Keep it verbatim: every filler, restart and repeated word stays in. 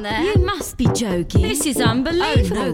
there. You must be joking. This is unbelievable. Oh, no.